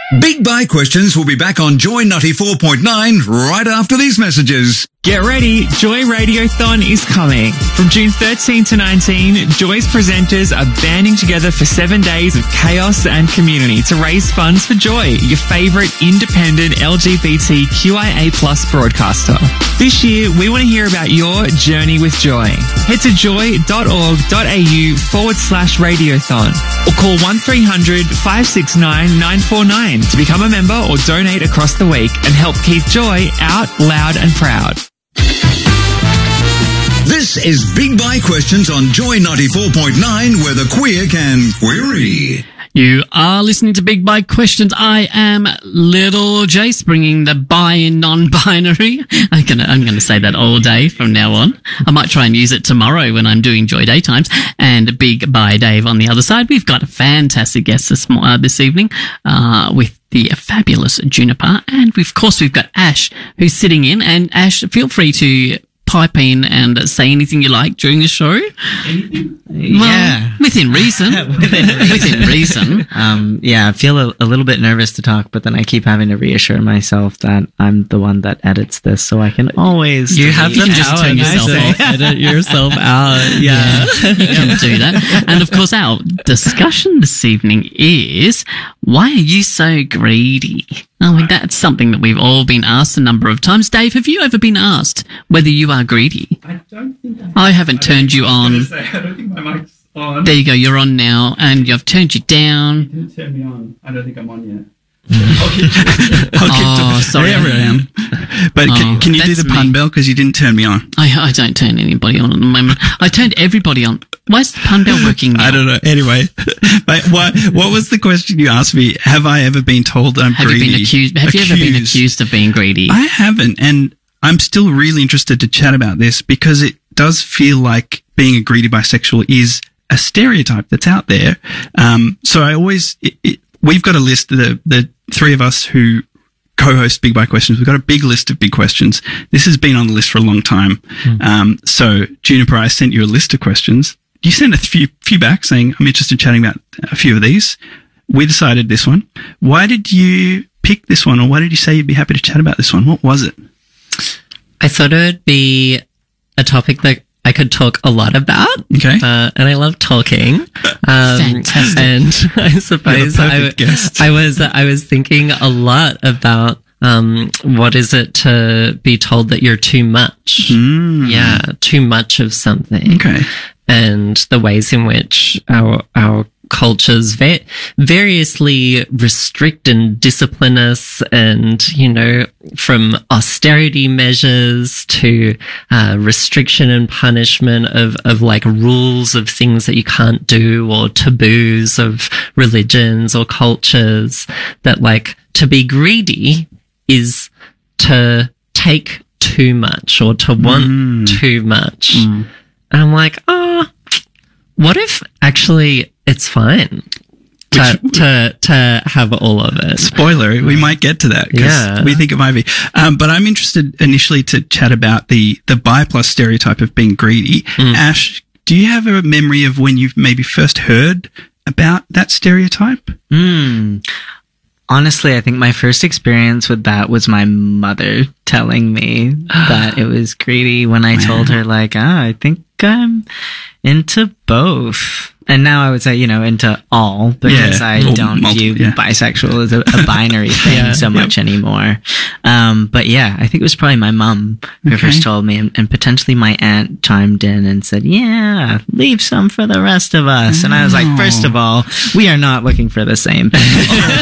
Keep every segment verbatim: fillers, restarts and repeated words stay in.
Big Buy Questions will be back on Joy ninety-four point nine right after these messages. Get ready, Joy Radiothon is coming. From June thirteenth to nineteenth, Joy's presenters are banding together for seven days of chaos and community to raise funds for Joy, your favourite independent L G B T Q I A plus broadcaster. This year, we want to hear about your journey with Joy. Head to joy.org.au forward slash radiothon or call one three hundred five six nine nine four nine to become a member or donate across the week and help keep Joy out loud and proud. This is Big Buy Questions on Joy ninety-four point nine, where the queer can query. You are listening to Big Buy Questions. I am Little Jace, bringing the bi and non-binary. I'm gonna, I'm gonna say that all day from now on. I might try and use it tomorrow when I'm doing Joy Daytimes. And Big Buy Dave on the other side. We've got a fantastic guest this, uh, this evening, uh, with the fabulous Juniper. And of course, we've got Ash, who's sitting in. And Ash, feel free to pipe in and say anything you like during the show. Anything? Well, yeah. Within reason. within reason. Within reason. Um, yeah, I feel a, a little bit nervous to talk, but then I keep having to reassure myself that I'm the one that edits this, so I can always... You have them just turn yourself off. Edit yourself out. Yeah. yeah. You can do that. And of course, our discussion this evening is, why are you so greedy? I mean, that's something that we've all been asked a number of times. Dave, have you ever been asked whether you are greedy? I don't think I, I haven't I turned you on. Say, I don't think my mic's on. There you go. You're on now, and I've turned you down. You didn't turn me on. I don't think I'm on yet. I'll keep, I'll keep Oh, sorry. Wherever I am. But Oh, can, can you do that's the pun me. bell? Because you didn't turn me on. I, I don't turn anybody on at the moment. I turned everybody on. Why is the pun bell working now? I don't know. Anyway, but what, what was the question you asked me? Have I ever been told I'm Have greedy? you been accused? Have you ever been accused of being greedy? I haven't. And I'm still really interested to chat about this because it does feel like being a greedy bisexual is a stereotype that's out there. Um, so I always, it, it, we've got a list, the, the three of us who co-host Big Buy Questions. We've got a big list of big questions. This has been on the list for a long time. Mm. Um, so Juniper, I sent you a list of questions. You sent a few, few back saying, I'm interested in chatting about a few of these. We decided this one. Why did you pick this one, or why did you say you'd be happy to chat about this one? What was it? I thought it would be a topic that I could talk a lot about. Okay. Uh, and I love talking. Um, Fantastic. And I suppose I, I was, I was thinking a lot about, um, what is it to be told that you're too much? Mm. Yeah. Too much of something. Okay. And the ways in which our, our cultures va- variously restrict and discipline us, and, you know, from austerity measures to uh, restriction and punishment of, of like rules of things that you can't do, or taboos of religions or cultures, that like to be greedy is to take too much or to want Mm. too much. Mm. And I'm like, oh, what if actually it's fine to, Which- to, to have all of it? Spoiler, we might get to that because Yeah. we think it might be. Um, but I'm interested initially to chat about the, the bi plus stereotype of being greedy. Mm. Ash, do you have a memory of when you've maybe first heard about that stereotype? Hmm. Honestly, I think my first experience with that was my mother telling me that it was greedy when I told her, like, ah, I think I'm into both. And now I would say, you know, into all, because Yeah, I or don't multi- view yeah. bisexual as a, a binary thing Yeah, so much yep. anymore. Um, but yeah, I think it was probably my mum who Okay. first told me, and, and potentially my aunt chimed in and said, yeah, leave some for the rest of us. And I was like, first of all, we are not looking for the same thing.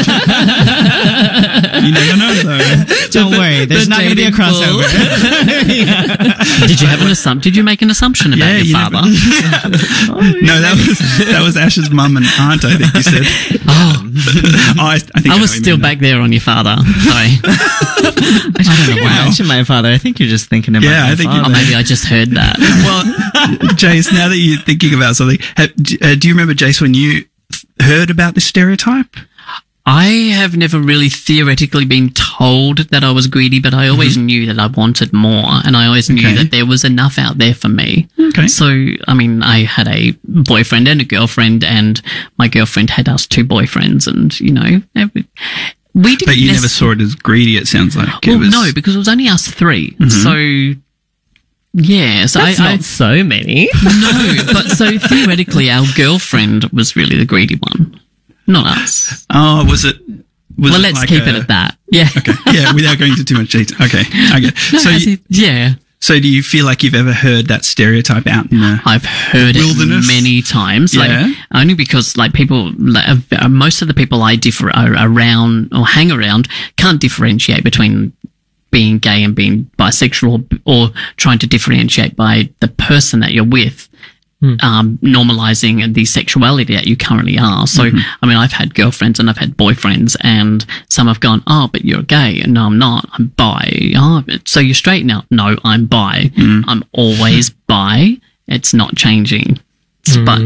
You never know though. Don't worry, there's the not going to be a dating pool. crossover. Did you have an assumption? Did you make an assumption about Yeah, your you father? never- No, that was that was Ash's mum and aunt, I think you said. Oh, Oh, I, I think I know was what you still mean. back there on your father. Sorry. I don't know Wow. why. Mention my father. I think you're just thinking about Yeah, my I think you- Oh, father. maybe I just heard that. Well, Jace, now that you're thinking about something, have, uh, do you remember, Jace, when you heard about this stereotype? I have never really theoretically been told that I was greedy, but I always knew that I wanted more, and I always knew Okay. that there was enough out there for me. Okay. So, I mean, I had a boyfriend and a girlfriend, and my girlfriend had us two boyfriends, and, you know, every, We didn't But you never necess- saw it as greedy, it sounds like. It Well, was- no, because it was only us three. So, yeah. So That's I, not I so many. no, but so theoretically, our girlfriend was really the greedy one, not us. Oh, was it? Was Well, it let's like keep a- it at that. Yeah. Okay. Yeah, without going into too much detail. Okay. Okay. No, so, as you, in- yeah. so do you feel like you've ever heard that stereotype out in the? I've heard Wilderness? it many times, Yeah. like only because like people, like, uh, most of the people I differ are around or hang around can't differentiate between being gay and being bisexual, or, or trying to differentiate by the person that you're with, um, normalizing the sexuality that you currently are. So, I mean, I've had girlfriends and I've had boyfriends, and some have gone, "Oh, but you're gay," and no, I'm not. I'm bi. Oh, but- so you're straight now? No, I'm bi. I'm always bi. It's not changing. But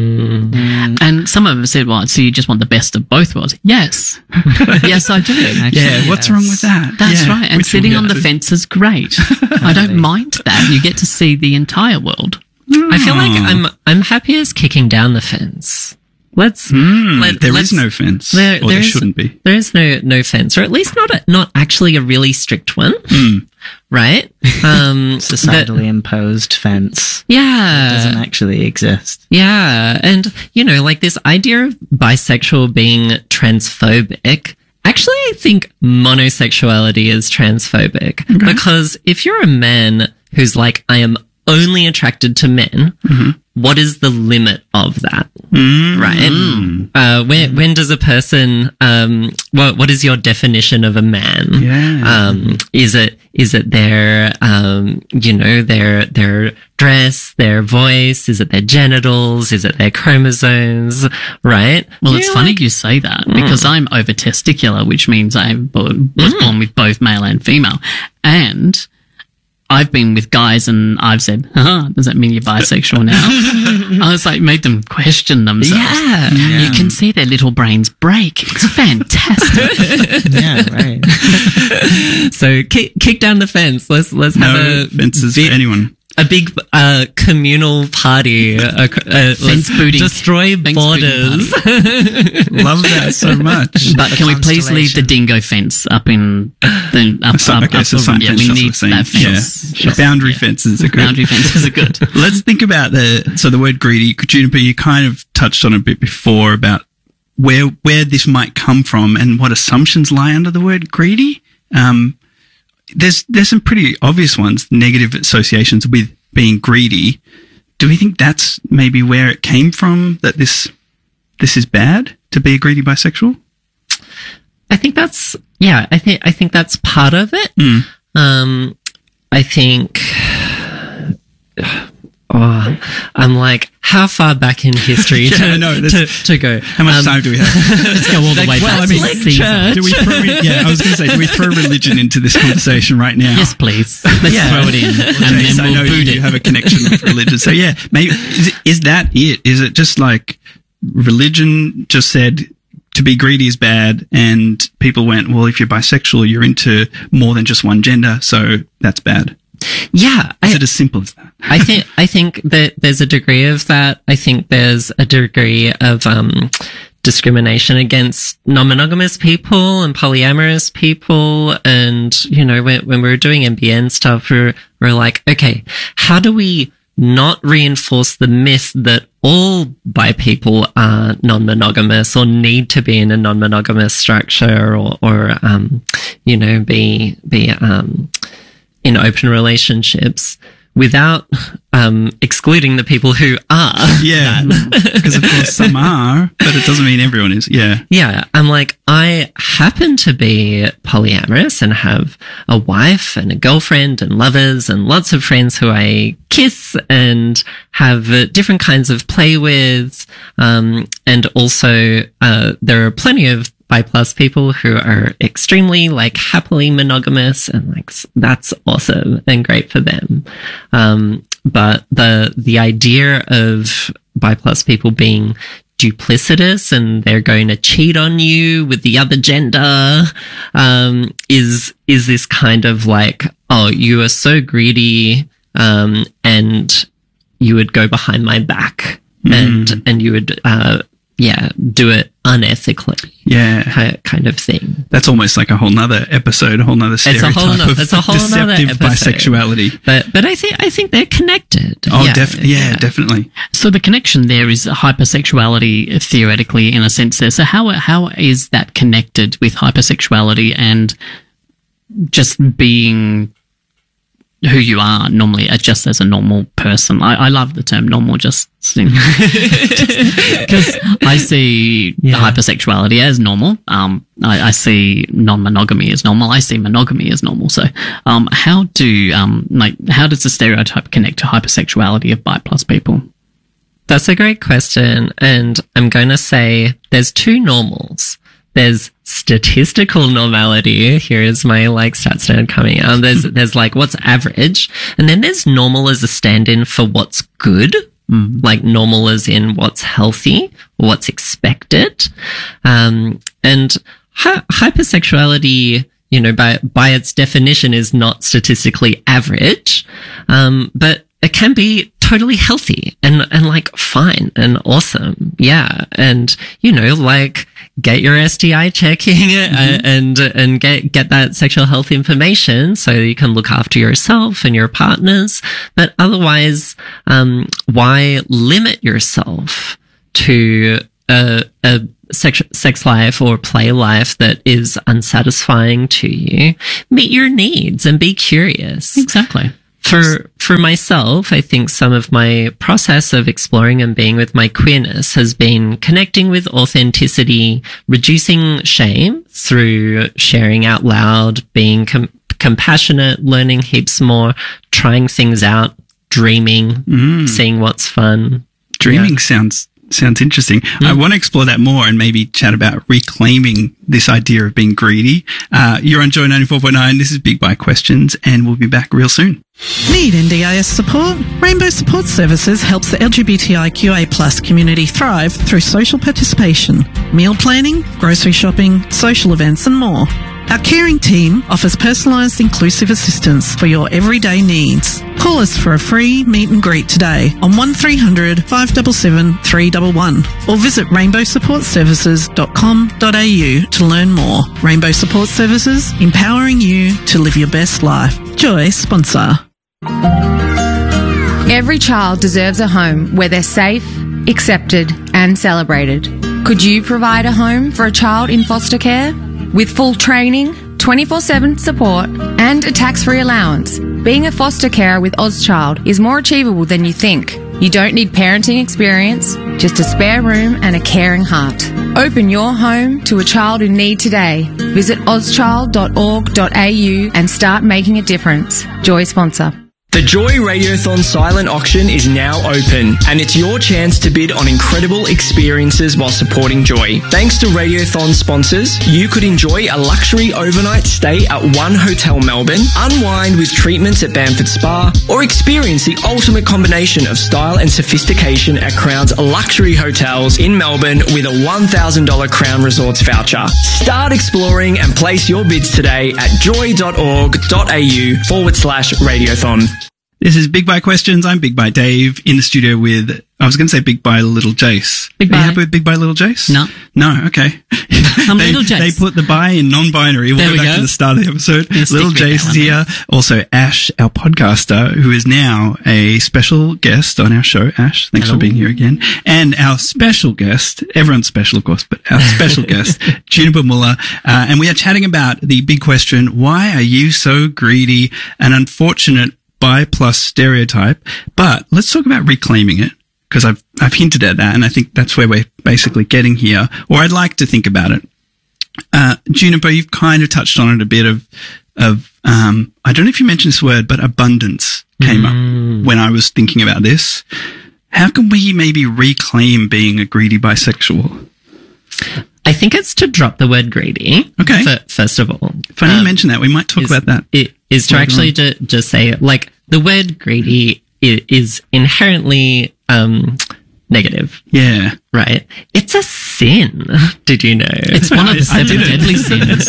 and some of them said, "Well, so you just want the best of both worlds?" Yes, yes, I do. Yeah. What's wrong with that? That's Yeah, right. And which we'll sitting get on the to. fence is great. I don't mind that. You get to see the entire world. I feel like I'm I'm happy as kicking down the fence. Let's let, There let's, is no fence, There, or there there's- shouldn't be. There is no no fence, or at least not a, not actually a really strict one, right? Um, Societally imposed fence yeah, doesn't actually exist. yeah, and you know, like this idea of bisexual being transphobic. Actually, I think monosexuality is transphobic because if you're a man who's like, I am only attracted to men, what is the limit of that? Right? Uh, when, when does a person, um, what, what is your definition of a man? Yeah. Um, is it, is it their, um, you know, their, their dress, their voice? Is it their genitals? Is it their chromosomes? Right? Well, Yeah, it's funny like- you say that because I'm over testicular, which means I bo- was born with both male and female. And I've been with guys and I've said, huh, does that mean you're bisexual now? I was like, made them question themselves. Yeah. You can see their little brains break. It's fantastic. Yeah, right. So kick, kick down the fence. Let's, let's have No a fences big, for anyone. a big, uh, communal party. Uh, uh, Fence booting. Destroy Fence borders. Love that so much. But can we please leave the dingo fence up in the up, So, up, okay, up so the- some yeah, fence we shots need are the same. that fence. Yeah. Boundary fences are good. Boundary fences are good. Let's think about the so the word greedy. Juniper, you kind of touched on a bit before about where where this might come from and what assumptions lie under the word greedy. Um, there's there's some pretty obvious ones, negative associations with being greedy. Do we think that's maybe where it came from? That this this is bad to be a greedy bisexual? I think that's, yeah, I think, I think that's part of it. Um, I think, oh, I'm like, how far back in history Yeah, to, I know, to, that's- to go? How much Um, time do we have? Let's go all the way well, back I mean, to Caesar. do we throw in, yeah, I was going to say, do we throw religion into this conversation right now? Yes, please. Let's Yeah. throw it in, and Jace, then I know we'll boot you it. have a connection with religion. So yeah, maybe is, it, is that it? Is it just like religion just said to be greedy is bad, and people went, well, if you're bisexual, you're into more than just one gender, so that's bad. Yeah. Is I, it as simple as that? I think I think that there's a degree of that. I think there's a degree of um, discrimination against non-monogamous people and polyamorous people. And you know, when when we were doing M B N stuff, we we're, we're like, okay, how do we not reinforce the myth that all bi people are non-monogamous or need to be in a non-monogamous structure, or or um, you know, be be um. in open relationships without um, excluding the people who are. Yeah, because of course some are, but it doesn't mean everyone is. Yeah. Yeah, I'm like, I happen to be polyamorous and have a wife and a girlfriend and lovers and lots of friends who I kiss and have uh, different kinds of play with. Um, and also, uh, there are plenty of bi plus people who are extremely like happily monogamous, and like s- that's awesome and great for them. Um, but the the idea of bi plus people being duplicitous and they're going to cheat on you with the other gender um, is is this kind of like, oh, you are so greedy, um, and you would go behind my back and and you would uh, yeah do it unethically. Yeah. ki- kind of thing. that's almost like a whole nother episode, a whole nother It's a stereotype whole no- of it's a whole nother deceptive episode. bisexuality. But but I think I think they're connected. Oh, yeah, def- yeah, definitely. So the connection there is hypersexuality, theoretically, in a sense there. So how how is that connected with hypersexuality and just being who you are normally, uh, just as a normal person? I, I love the term normal, just because I see Yeah. hypersexuality as normal. Um, I, I see non-monogamy as normal. I see monogamy as normal. So, um, how do um, like how does the stereotype connect to hypersexuality of bi plus people? That's a great question. And I'm going to say there's two normals. There's statistical normality. Here is my like stats nerd coming out. There's, there's like what's average. And then there's normal as a stand-in for what's good. Mm. Like normal as in what's healthy, what's expected. Um, and hy- hypersexuality, you know, by, by its definition is not statistically average. Um, but it can be totally healthy and, and like fine and awesome. Yeah. And, you know, like get your S T I checking mm-hmm. and, and get, get that sexual health information so you can look after yourself and your partners. But otherwise, um, why limit yourself to a, a sex, sex life or play life that is unsatisfying to you? Meet your needs and be curious. Exactly. For, for myself, I think some of my process of exploring and being with my queerness has been connecting with authenticity, reducing shame through sharing out loud, being com- compassionate, learning heaps more, trying things out, dreaming, mm. seeing what's fun. Dreaming Yeah. sounds sounds interesting. Mm. I want to explore that more and maybe chat about reclaiming this idea of being greedy. Uh, you're on Joy ninety-four point nine. This is Big Bite Questions, and we'll be back real soon. Need N D I S support? Rainbow Support Services helps the L G B T I Q A plus community thrive through social participation, meal planning, grocery shopping, social events and more. Our caring team offers personalised inclusive assistance for your everyday needs. Call us for a free meet and greet today on one three hundred, five seven seven, three one one or visit rainbow support services dot com dot a u to learn more. Rainbow Support Services, empowering you to live your best life. Joy sponsor. Every child deserves a home where they're safe, accepted and celebrated. Could you provide a home for a child in foster care? With full training, twenty-four seven support and a tax-free allowance, being a foster carer with Ozchild is more achievable than you think. You don't need parenting experience, just a spare room and a caring heart. Open your home to a child in need today. Visit ozchild dot org dot a u and start making a difference. Joy sponsor. The Joy Radiothon silent auction is now open, and it's your chance to bid on incredible experiences while supporting Joy. Thanks to Radiothon sponsors, you could enjoy a luxury overnight stay at One Hotel Melbourne, unwind with treatments at Bamford Spa, or experience the ultimate combination of style and sophistication at Crown's luxury hotels in Melbourne with a one thousand dollars Crown Resorts voucher. Start exploring and place your bids today at joy dot org dot a u forward slash radiothon. This is Big Bite Questions. I'm Big Bite Dave in the studio with, I was going to say Big Bite Little Jace. Big Are you Bite. happy with Big Bite Little Jace? No. No, okay. I'm they, Little Jace. They put the bi in non-binary. We'll There go we back go. to the start of the episode. Yeah, stick Little with that Jace is one, here. Also, Ash, our podcaster, who is now a special guest on our show. Ash, thanks Hello. for being here again. And our special guest, everyone's special, of course, but our special guest, Juniper Muller. Uh, and we are chatting about the big question, why are you so greedy? An unfortunate bi plus stereotype. But let's talk about reclaiming it, because I've I've hinted at that, and I think that's where we're basically getting here, or I'd like to think about it. Uh, Juniper, you've kind of touched on it a bit of of um, I don't know if you mentioned this word, but abundance came Mm. up when I was thinking about this. How can we maybe reclaim being a greedy bisexual? I think it's to drop the word greedy. Okay. fir- First of all. Funny you Um, mention that. We might talk is- about that. It is to later actually on. ju- just say, like, the word greedy is, is inherently um, negative, Yeah. right? It's a sin. Did you know? It's one of the I- I seven didn't. deadly sins.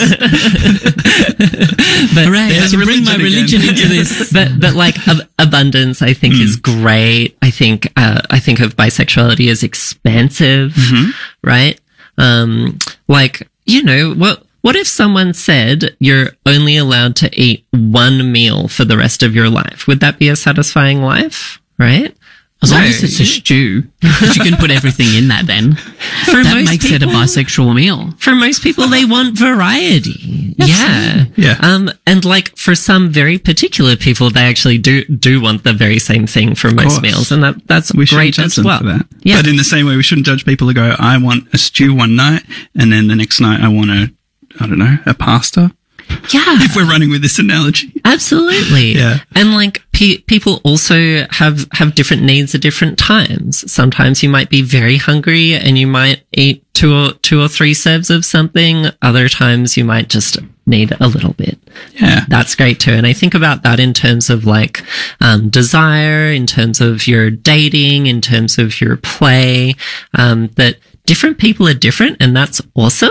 but, Hooray, I There's can bring religion my again. religion into this. but but like ab- abundance, I think is great. I think uh, I think of bisexuality as expansive, right? Um, like you know what What if someone said you're only allowed to eat one meal for the rest of your life? Would that be a satisfying life? Right? As long No. as it's a stew, because you can put everything in that then. For that most makes it a people- bisexual meal. For most people, they want variety. Yeah. Yeah. Um, and like for some very particular people, they actually do, do want the very same thing for most course. meals. And that, that's We shouldn't great judge as them well. for that. Yeah. But in the same way, we shouldn't judge people who go, I want a stew one night, and then the next night I want a, I don't know, a pasta. yeah. If we're running with this analogy. Absolutely. Yeah. And like pe- people also have, have different needs at different times. Sometimes you might be very hungry and you might eat two or, two or three serves of something. Other times you might just need a little bit. Yeah. That's great too. And I think about that in terms of like, um, desire, in terms of your dating, in terms of your play, um, that different people are different and that's awesome.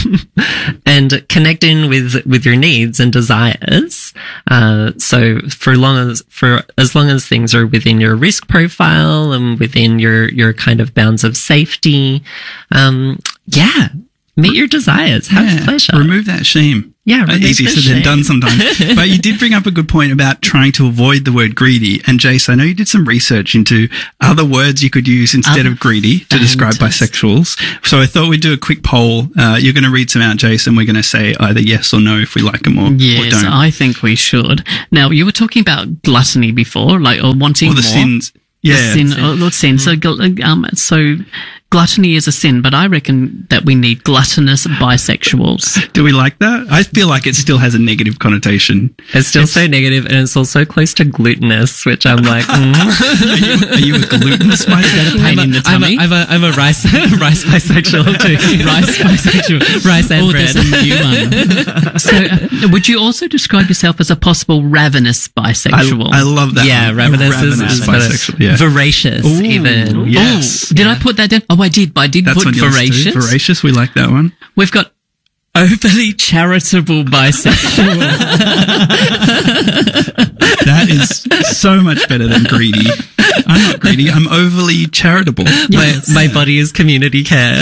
And connecting with, with your needs and desires. Uh, so for long as, for as long as things are within your risk profile and within your, your kind of bounds of safety, um, yeah, meet your desires, have Yeah. pleasure. Remove that shame. Yeah, Uh, remove easier the said than shame. done sometimes. But you did bring up a good point about trying to avoid the word greedy. And Jace, I know you did some research into other words you could use instead Other- of greedy to describe Fantastic. bisexuals. So I thought we'd do a quick poll. Uh, you're going to read some out, Jace, and we're going to say either yes or no if we like them or, or Yes, don't. I think we should. Now, you were talking about gluttony before, like, or wanting or the more. sins. Yeah. The sin, or, or sin. So, gl- um, so gluttony is a sin, but I reckon that we need gluttonous bisexuals. Do we like that? I feel like it still has a negative connotation. It's still so negative, and it's also close to glutinous, which I'm like, mm. Are you, are you a glutinous bisexual? Pain in the I'm tummy. a, I'm a, I'm a rice, rice bisexual too. Rice bisexual. Rice and Oh, bread. there's a new one. So, uh, would you also describe yourself as a possible ravenous I, bisexual? I love that. Yeah, one. ravenous, A is, ravenous is better. bisexual. Yeah. Voracious, Ooh, even. yes. Oh, did I put that down? Oh, I did. But I did That's put on yours too. voracious. Voracious. We like that one. We've got overly charitable bisexual. That is so much better than greedy. I'm not greedy. I'm overly charitable. My, my body is community care.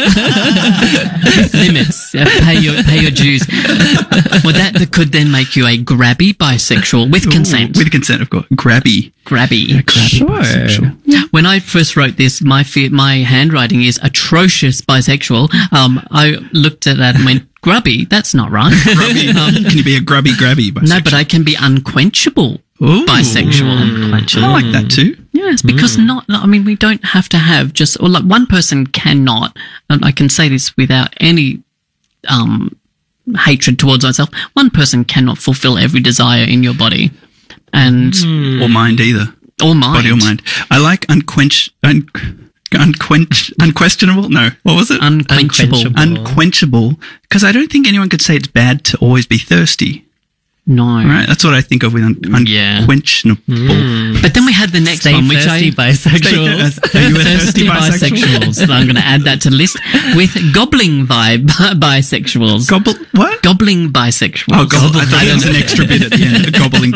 With limits. Uh, pay your pay your dues. Well, that, that could then make you a grabby bisexual with consent. Ooh, with consent, of course. Grabby. grabby. Grabby bisexual. When I first wrote this, my fe- my handwriting is atrocious bisexual. Um, I looked at that and went, grubby? That's not right. Grubby. Um, Can you be a grubby grabby bisexual? no, but I can be unquenchable Ooh. bisexual. I like that too. Yes, because not, I mean, we don't have to have just, or like one person cannot, and I can say this without any, um, hatred towards myself, one person cannot fulfill every desire in your body. And, Or mind either. or mind. Body or mind. I like unquench, un, unquench, unquestionable. No, what was it? Unquenchable. Unquenchable. Unquenchable. Because I don't think anyone could say it's bad to always be thirsty. No. Right? That's what I think of with un- Yeah. unquenchable. But then we had the next Stay one, which thirsty I, Are bisexuals. you a thirsty thirsty bisexual? bisexuals. I'm going to add that to the list with gobbling vibe bisexuals. Gobble, what? Gobbling bisexuals. Oh, gobble. I thought it was an extra bit at the end. A gobbling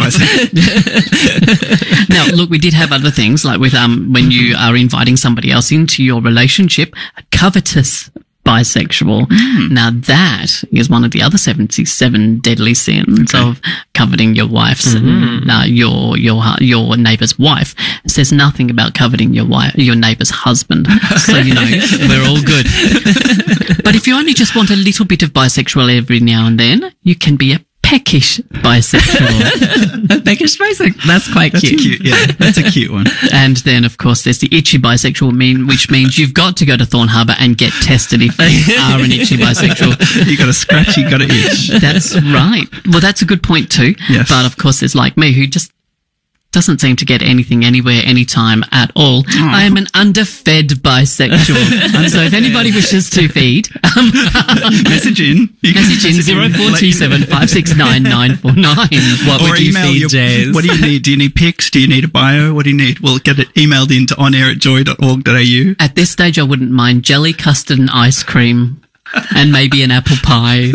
bisexual. Now, look, we did have other things like with um when you are inviting somebody else into your relationship, a covetous bisexual. Now that is one of the other seventy-seven deadly sins of coveting your wife's, uh, your your hu- your neighbour's wife. It says nothing about coveting your wife, your neighbour's husband. So you know we're all good. But if you only just want a little bit of bisexual every now and then, you can be a peckish bisexual. Peckish bisexual. That's quite That's cute. a cute, yeah. That's a cute one. And then, of course, there's the itchy bisexual, mean, which means you've got to go to Thorn Harbour and get tested if you are an itchy bisexual. You got a scratch, you got an itch. That's right. Well, that's a good point too. Yes. But of course, there's like me who just doesn't seem to get anything anywhere, anytime at all. I am an underfed bisexual. So if anybody wishes to feed, um, Message in. You can message in zero four two seven five six nine nine four nine. What Or would you email feed, your, Jays? what do you need? Do you need pics? Do you need a bio? What do you need? We'll get it emailed in to onair at joy dot org dot a u. At this stage, I wouldn't mind jelly, custard, and ice cream, and maybe an apple pie.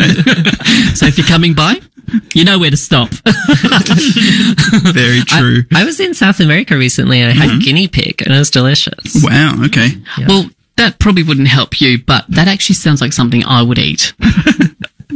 So if you're coming by, you know where to stop. Very true. I was in South America recently and I had guinea pig and it was delicious. Wow, okay. Well, that probably wouldn't help you, but that actually sounds like something I would eat.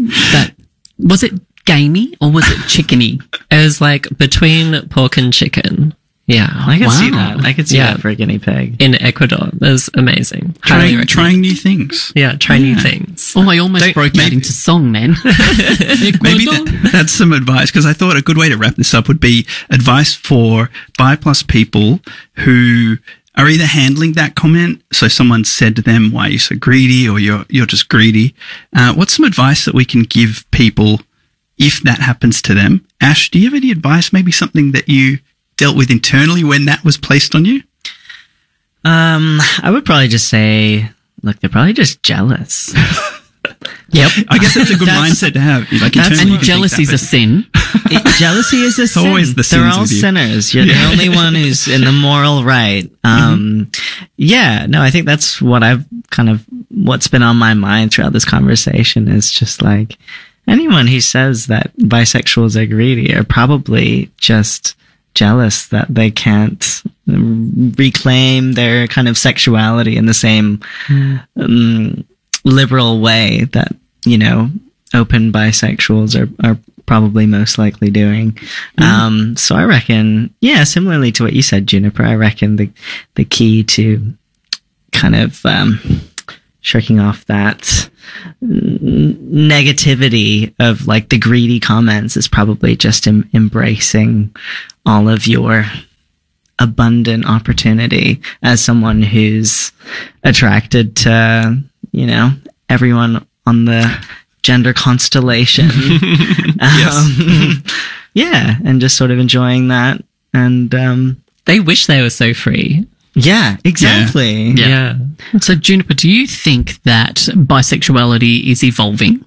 that was it gamey or was it chickeny? It was like between pork and chicken. Yeah. I can Wow. see that. I can see Yeah. that for a guinea pig. In Ecuador. It was amazing. Highly Trying, recommend. trying new things. Yeah, try new things. Oh, I almost Don't- broke out maybe- into song then. Maybe that, that's some advice, because I thought a good way to wrap this up would be advice for bi plus people who are either handling that comment. So someone said to them, "Why are you so greedy?" or "You're you're just greedy." Uh, what's some advice that we can give people if that happens to them? Ash, do you have any advice? Maybe something that you dealt with internally when that was placed on you? Um, I would probably just say, look, they're probably just jealous. Yep. I guess that's a good That's- mindset to have. Like, that's- internally you And can think jealousy's that, a sin. It- jealousy is a sin. always the They're sins all with you. sinners. You're Yeah. the only one who's in the moral right. Um, yeah, no, I think that's what I've kind of, what's been on my mind throughout this conversation is just like, anyone who says that bisexuals are greedy are probably just jealous that they can't reclaim their kind of sexuality in the same um, liberal way that, you know, open bisexuals are, are probably most likely doing. Um, so I reckon, yeah, similarly to what you said, Juniper, I reckon the, the key to kind of, um, shirking off that n- negativity of like the greedy comments is probably just em- embracing all of your abundant opportunity as someone who's attracted to, you know, everyone on the gender constellation. um, yeah, and just sort of enjoying that. And um, They wish they were so free. yeah, exactly. Yeah. So, Juniper, do you think that bisexuality is evolving?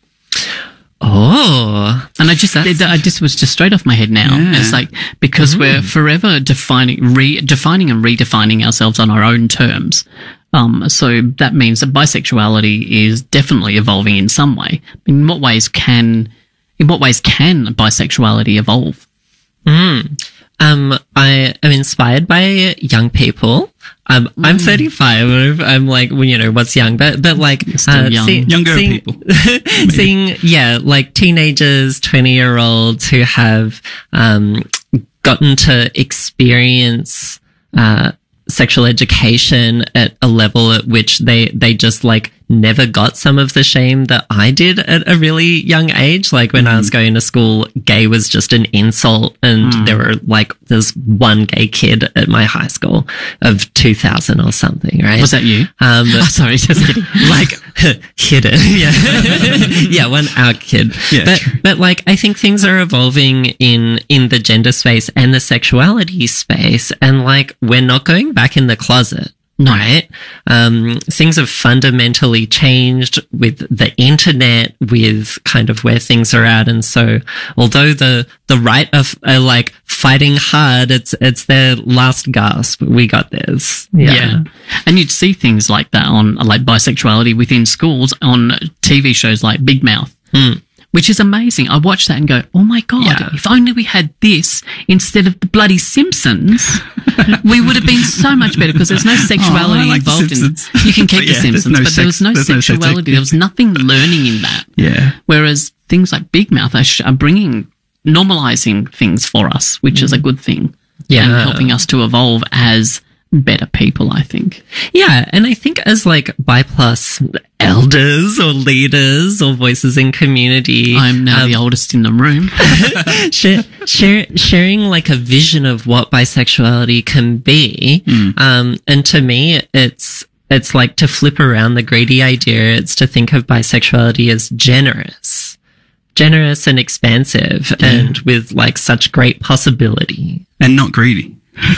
Oh. And I just, I just was just straight off my head now. Yeah. It's like, because we're forever defining, re, defining and redefining ourselves on our own terms. Um, so that means that bisexuality is definitely evolving in some way. In what ways can, in what ways can bisexuality evolve? Mm. Um, I am inspired by young people. Um, I'm thirty-five. I'm like, well, you know, what's young? But, but like, Still young. Younger seeing, people. seeing, yeah, like teenagers, twenty year olds who have, um, gotten to experience, uh, sexual education at a level at which they, they just like never got some of the shame that I did at a really young age. Like when I was going to school, gay was just an insult. And Mm. there were like, there's one gay kid at my high school of two thousand or something, right? Was that you? Um, Oh, sorry, just kidding. like hidden, yeah, yeah, one out kid. Yeah, but true. but like I think things are evolving in in the gender space and the sexuality space, and like we're not going back in the closet. No. Right? Um, things have fundamentally changed with the internet, with kind of where things are at. And so, although the, the right of, are like fighting hard, it's, it's their last gasp. We got this. Yeah. Yeah. And you'd see things like that on, like bisexuality within schools on T V shows like Big Mouth. Mm. Which is amazing. I watch that and go, oh my God, Yeah. if only we had this instead of the bloody Simpsons, we would have been so much better because there's no sexuality Oh, I like The involved in Simpsons. You can keep But the yeah, there's Simpsons, no but there was sex- no there's no sex sexuality. There was nothing learning in that. Yeah. Whereas things like Big Mouth are, sh- are bringing, normalizing things for us, which is a good thing. Yeah. And helping us to evolve as better people, I think. Yeah, and I think as like bi plus elders or leaders or voices in community, I'm now the oldest in the room. share, share, sharing like a vision of what bisexuality can be. Um, and to me, it's, it's like to flip around the greedy idea. It's to think of bisexuality as generous, generous and expansive and with like such great possibility. And not greedy.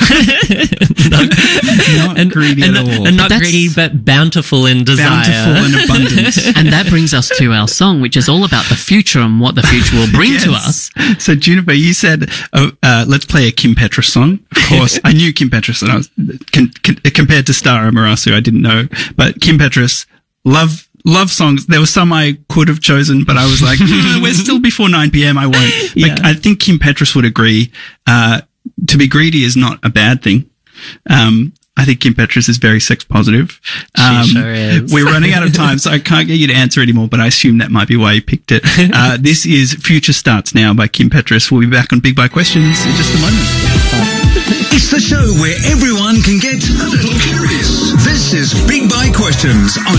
not, Not and, greedy and, at all. and not That's- greedy, but bountiful in desire. Bountiful and abundance. And that brings us to our song, which is all about the future and what the future will bring to Yes. us. So Juniper, you said, uh, uh, let's play a Kim Petras song. Of course, I knew Kim Petras, and I was con- con- compared to Stara Marasu, I didn't know, but Kim Petras, love. Love songs. There were some I could have chosen, but I was like, mm, we're still before nine p.m. I won't. But Yeah. I think Kim Petras would agree. Uh, to be greedy is not a bad thing. Um, I think Kim Petras is very sex positive. Um, she sure is. We're running out of time, so I can't get you to answer anymore, but I assume that might be why you picked it. Uh, this is Future Starts Now by Kim Petras. We'll be back on Big Bike Questions in just a moment. It's the show where everyone can get a little curious. This is Big Bike Questions on